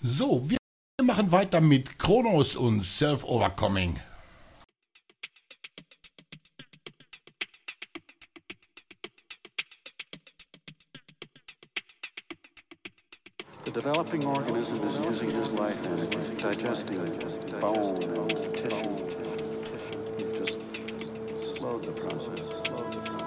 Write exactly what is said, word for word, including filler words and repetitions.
So, wir machen weiter mit Kronos und Self-Overcoming. The developing organism is using his life energy, digesting bone and tissue. You've just slowed the process. Slowed